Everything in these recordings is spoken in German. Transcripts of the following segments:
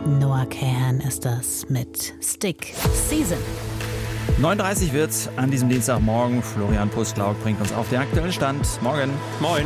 Noah Kahan ist das mit Stick Season. 9:30 wird's an diesem Dienstagmorgen. Florian Pustlauk bringt uns auf den aktuellen Stand. Morgen. Moin.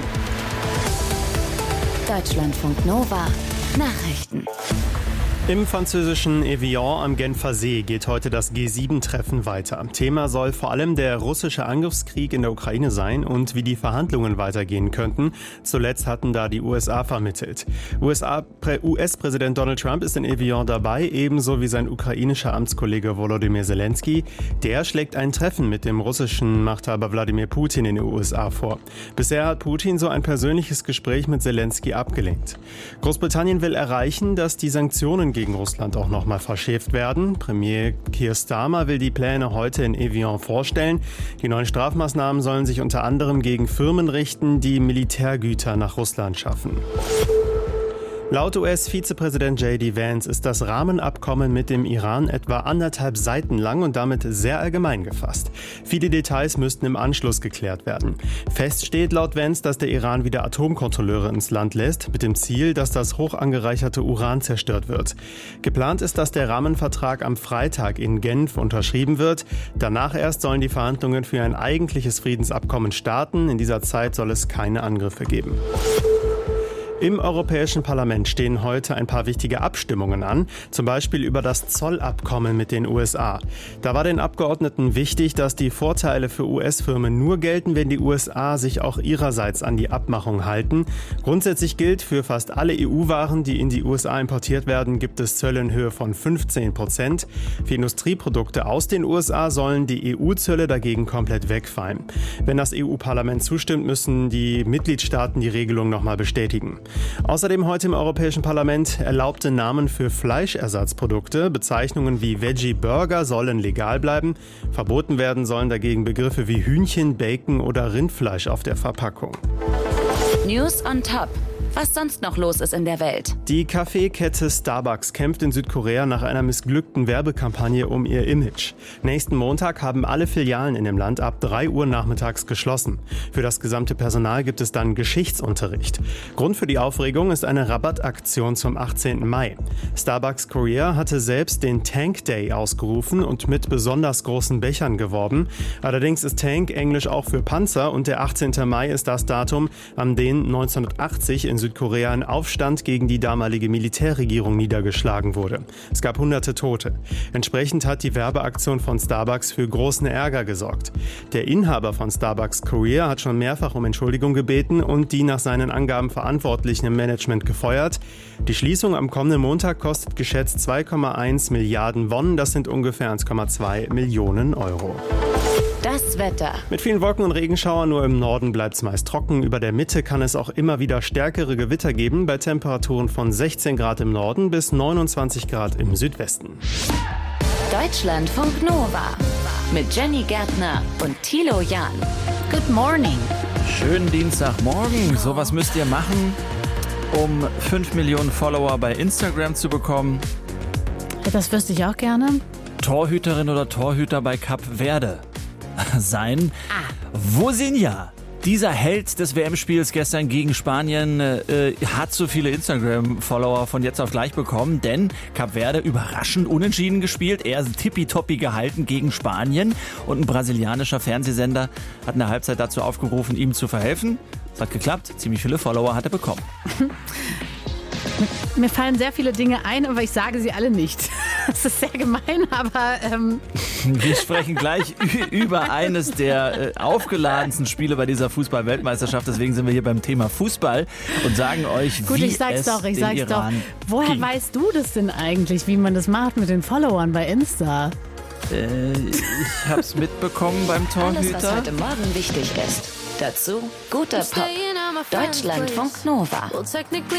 Deutschlandfunk Nova Nachrichten. Im französischen Evian am Genfer See geht heute das G7-Treffen weiter. Thema soll vor allem der russische Angriffskrieg in der Ukraine sein und wie die Verhandlungen weitergehen könnten. Zuletzt hatten da die USA vermittelt. US-Präsident Donald Trump ist in Evian dabei, ebenso wie sein ukrainischer Amtskollege Volodymyr Zelensky. Der schlägt ein Treffen mit dem russischen Machthaber Wladimir Putin in den USA vor. Bisher hat Putin so ein persönliches Gespräch mit Zelensky abgelehnt. Großbritannien will erreichen, dass die Sanktionen gegen Russland auch nochmal verschärft werden. Premier Keir Starmer will die Pläne heute in Evian vorstellen. Die neuen Strafmaßnahmen sollen sich unter anderem gegen Firmen richten, die Militärgüter nach Russland schaffen. Laut US-Vizepräsident J.D. Vance ist das Rahmenabkommen mit dem Iran etwa 1,5 Seiten lang und damit sehr allgemein gefasst. Viele Details müssten im Anschluss geklärt werden. Fest steht laut Vance, dass der Iran wieder Atomkontrolleure ins Land lässt, mit dem Ziel, dass das hoch angereicherte Uran zerstört wird. Geplant ist, dass der Rahmenvertrag am Freitag in Genf unterschrieben wird. Danach erst sollen die Verhandlungen für ein eigentliches Friedensabkommen starten. In dieser Zeit soll es keine Angriffe geben. Im Europäischen Parlament stehen heute ein paar wichtige Abstimmungen an, zum Beispiel über das Zollabkommen mit den USA. Da war den Abgeordneten wichtig, dass die Vorteile für US-Firmen nur gelten, wenn die USA sich auch ihrerseits an die Abmachung halten. Grundsätzlich gilt, für fast alle EU-Waren, die in die USA importiert werden, gibt es Zölle in Höhe von 15%. Für Industrieprodukte aus den USA sollen die EU-Zölle dagegen komplett wegfallen. Wenn das EU-Parlament zustimmt, müssen die Mitgliedstaaten die Regelung nochmal bestätigen. Außerdem heute im Europäischen Parlament erlaubte Namen für Fleischersatzprodukte. Bezeichnungen wie Veggie Burger sollen legal bleiben. Verboten werden sollen dagegen Begriffe wie Hühnchen, Bacon oder Rindfleisch auf der Verpackung. News on Top. Was sonst noch los ist in der Welt. Die Kaffeekette Starbucks kämpft in Südkorea nach einer missglückten Werbekampagne um ihr Image. Nächsten Montag haben alle Filialen in dem Land ab 3 Uhr nachmittags geschlossen. Für das gesamte Personal gibt es dann Geschichtsunterricht. Grund für die Aufregung ist eine Rabattaktion zum 18. Mai. Starbucks Korea hatte selbst den Tank Day ausgerufen und mit besonders großen Bechern geworben. Allerdings ist Tank Englisch auch für Panzer und der 18. Mai ist das Datum, an dem 1980 in Südkorea ein Aufstand gegen die damalige Militärregierung niedergeschlagen wurde. Es gab hunderte Tote. Entsprechend hat die Werbeaktion von Starbucks für großen Ärger gesorgt. Der Inhaber von Starbucks Korea hat schon mehrfach um Entschuldigung gebeten und die nach seinen Angaben Verantwortlichen im Management gefeuert. Die Schließung am kommenden Montag kostet geschätzt 2,1 Milliarden Won, das sind ungefähr 1,2 Millionen Euro. Das Wetter. Mit vielen Wolken und Regenschauern, nur im Norden bleibt es meist trocken. Über der Mitte kann es auch immer wieder stärkere Gewitter geben, bei Temperaturen von 16 Grad im Norden bis 29 Grad im Südwesten. Deutschlandfunk Nova mit Jenny Gärtner und Thilo Jahn. Good morning. Schönen Dienstagmorgen. Sowas müsst ihr machen, um 5 Millionen Follower bei Instagram zu bekommen. Das wüsste ich auch gerne. Torhüterin oder Torhüter bei Kap Verde sein. Vozinha, dieser Held des WM-Spiels gestern gegen Spanien, hat so viele Instagram-Follower von jetzt auf gleich bekommen, denn Kap Verde überraschend unentschieden gespielt. Er ist tippitoppi gehalten gegen Spanien und ein brasilianischer Fernsehsender hat in der Halbzeit dazu aufgerufen, ihm zu verhelfen. Es hat geklappt, ziemlich viele Follower hat er bekommen. Mir fallen sehr viele Dinge ein, aber ich sage sie alle nicht. Das ist sehr gemein, aber... Wir sprechen gleich über eines der aufgeladensten Spiele bei dieser Fußball-Weltmeisterschaft. Deswegen sind wir hier beim Thema Fußball und sagen euch, Gut, wie ich sag's es doch. in Iran Woher ging. weißt du das denn eigentlich, wie man das macht mit den Followern bei Insta? Ich hab's mitbekommen beim Alles, was Torhüter. heute Morgen wichtig ist. Dazu guter Pop. Deutschlandfunk Nova.